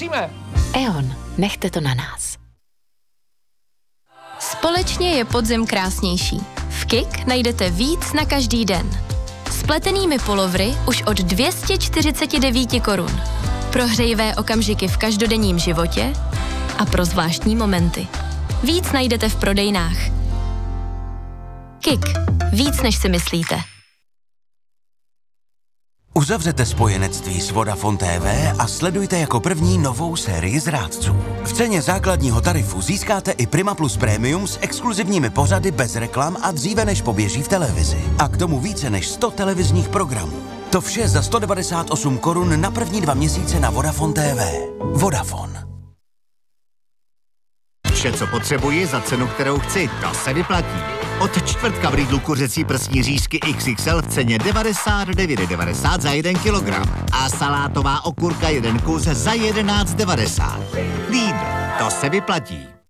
musíme. E.ON. Nechte to na nás. Společně je podzim krásnější. V KIK najdete víc na každý den. S pletenými polovry už od 249 korun. Pro hřejivé okamžiky v každodenním životě a pro zvláštní momenty. Víc najdete v prodejnách. KIK. Víc, než si myslíte. Uzavřete spojenectví s Vodafone TV a sledujte jako první novou sérii Zrádců. V ceně základního tarifu získáte i Prima Plus Premium s exkluzivními pořady bez reklam a dříve než poběží v televizi. A k tomu více než 100 televizních programů. To vše za 198 korun na první 2 měsíce na Vodafone TV. Vodafone. Vše, co potřebuji za cenu, kterou chci, to se vyplatí. Od čtvrtka v Lidlu kuřecí prsní řízky XXL v ceně 99,90 za 1 kilogram. A salátová okurka 1 kus za 11,90. Lidl, to se vyplatí.